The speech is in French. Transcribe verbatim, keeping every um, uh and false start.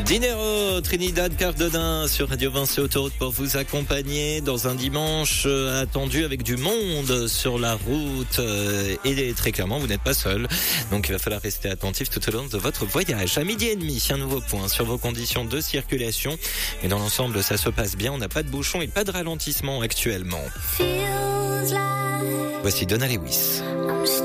Dinero, Trinidad Cardedin sur Radio Vinci Autoroute pour vous accompagner dans un dimanche attendu avec du monde sur la route et très clairement vous n'êtes pas seul, donc il va falloir rester attentif tout au long de votre voyage. À midi et demi, un nouveau point sur vos conditions de circulation, et dans l'ensemble ça se passe bien, on n'a pas de bouchons et pas de ralentissement actuellement. Voici Donna Lewis.